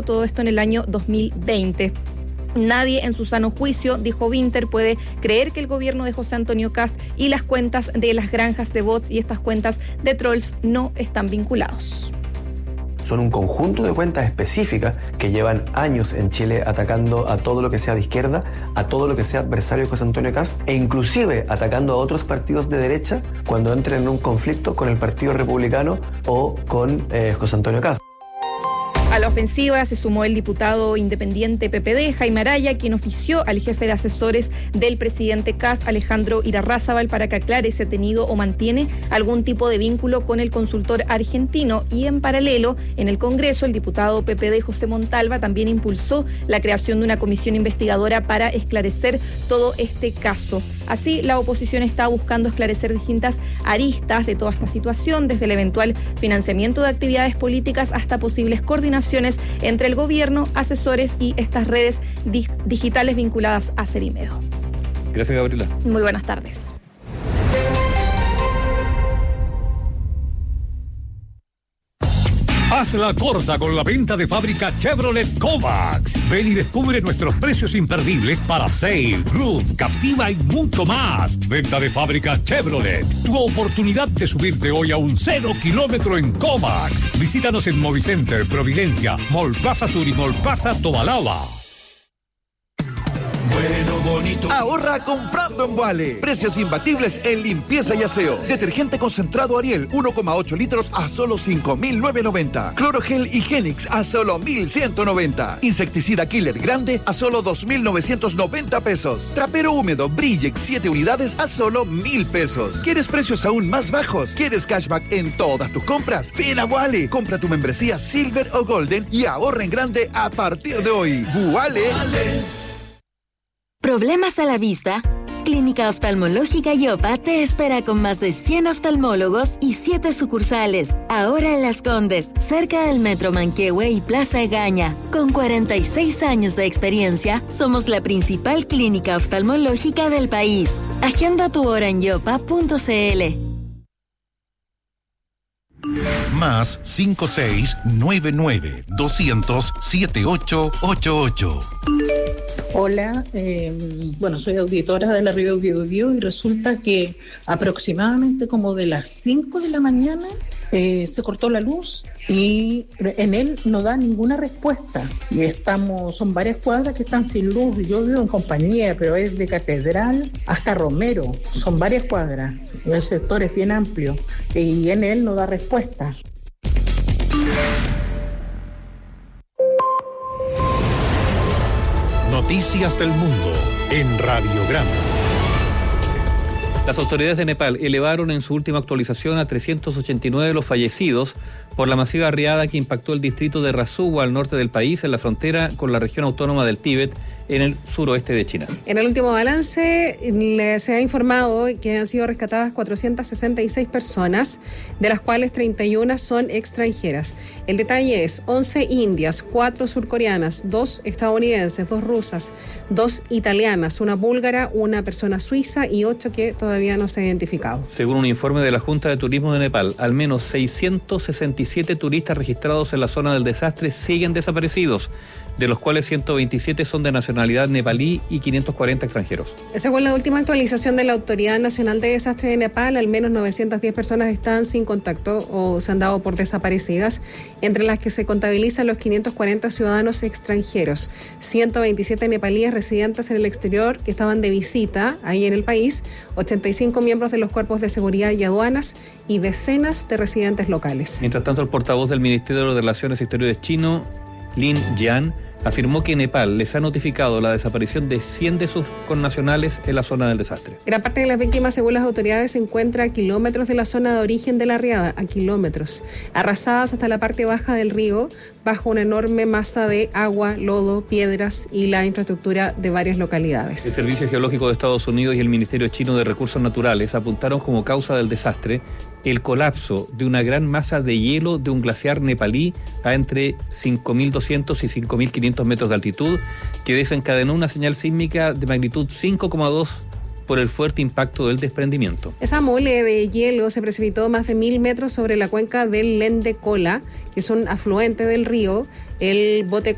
todo esto en el año 2020. Nadie en su sano juicio, dijo Winter, puede creer que el gobierno de José Antonio Kast y las cuentas de las granjas de bots y estas cuentas de trolls no están vinculados. Son un conjunto de cuentas específicas que llevan años en Chile atacando a todo lo que sea de izquierda, a todo lo que sea adversario de José Antonio Kast, e inclusive atacando a otros partidos de derecha cuando entren en un conflicto con el Partido Republicano o con José Antonio Kast. A la ofensiva se sumó el diputado independiente PPD, Jaime Araya, quien ofició al jefe de asesores del presidente Kast, Alejandro Irarrázaval, para que aclare si ha tenido o mantiene algún tipo de vínculo con el consultor argentino. Y en paralelo, en el Congreso, el diputado PPD, José Montalva, también impulsó la creación de una comisión investigadora para esclarecer todo este caso. Así, la oposición está buscando esclarecer distintas aristas de toda esta situación, desde el eventual financiamiento de actividades políticas hasta posibles coordinaciones entre el gobierno, asesores y estas redes digitales vinculadas a Cerimedo. Gracias, Gabriela. Muy buenas tardes. Haz la corta con la venta de fábrica Chevrolet Kovacs. Ven y descubre nuestros precios imperdibles para Sail, Roof, Captiva y mucho más. Venta de fábrica Chevrolet. Tu oportunidad de subirte hoy a un 0 kilómetro en Kovacs. Visítanos en Movicenter, Providencia, Mall Plaza Sur y Mall Plaza Tobalaba. Bueno, bonito. Ahorra comprando en Wale. Precios imbatibles en limpieza y aseo. Detergente concentrado Ariel, 1,8 litros a solo 5.990. Clorogel Higienix a solo 1.190. Insecticida Killer Grande a solo 2.990 pesos. Trapero húmedo Brillex 7 unidades a solo 1.000 pesos. ¿Quieres precios aún más bajos? ¿Quieres cashback en todas tus compras? Ven a Wale. Compra tu membresía Silver o Golden y ahorra en grande a partir de hoy. Wale. ¿Problemas a la vista? Clínica Oftalmológica Yopa te espera con más de 100 oftalmólogos y 7 sucursales. Ahora en Las Condes, cerca del Metro Manquehue y Plaza Egaña. Con 46 años de experiencia, somos la principal clínica oftalmológica del país. Agenda tu hora en yopa.cl. Más 5699-200-7888. Hola, soy auditora de la Río Biobío y resulta que aproximadamente como de las 5 de la mañana se cortó la luz y en él no da ninguna respuesta. Y son varias cuadras que están sin luz. Yo vivo en Compañía, pero es de Catedral hasta Romero. Son varias cuadras. El sector es bien amplio y en él no da respuesta. Noticias del Mundo en Radiograma. Las autoridades de Nepal elevaron en su última actualización a 389 los fallecidos por la masiva riada que impactó el distrito de Rasuwa al norte del país, en la frontera con la región autónoma del Tíbet, en el suroeste de China. En el último balance se ha informado que han sido rescatadas 466 personas, de las cuales 31 son extranjeras. El detalle es 11 indias, 4 surcoreanas, 2 estadounidenses, 2 rusas, 2 italianas, una búlgara, una persona suiza y 8 que todavía no se ha identificado. Según un informe de la Junta de Turismo de Nepal, al menos 667 turistas registrados en la zona del desastre siguen desaparecidos, de los cuales 127 son de nacionalidad nepalí y 540 extranjeros. Según la última actualización de la Autoridad Nacional de Desastre de Nepal, al menos 910 personas están sin contacto o se han dado por desaparecidas, entre las que se contabilizan los 540 ciudadanos extranjeros, 127 nepalíes residentes en el exterior que estaban de visita ahí en el país, 85 miembros de los cuerpos de seguridad y aduanas y decenas de residentes locales. Mientras tanto, el portavoz del Ministerio de Relaciones Exteriores chino, Lin Jian, afirmó que Nepal les ha notificado la desaparición de 100 de sus connacionales en la zona del desastre. Gran parte de las víctimas, según las autoridades, se encuentra a kilómetros de la zona de origen de la riada, a kilómetros, arrasadas hasta la parte baja del río, bajo una enorme masa de agua, lodo, piedras y la infraestructura de varias localidades. El Servicio Geológico de Estados Unidos y el Ministerio Chino de Recursos Naturales apuntaron como causa del desastre el colapso de una gran masa de hielo de un glaciar nepalí a entre 5.200 y 5.500 metros de altitud, que desencadenó una señal sísmica de magnitud 5,2 por el fuerte impacto del desprendimiento. Esa mole de hielo se precipitó más de 1.000 metros sobre la cuenca del Lende Kola, que es un afluente del río. El bote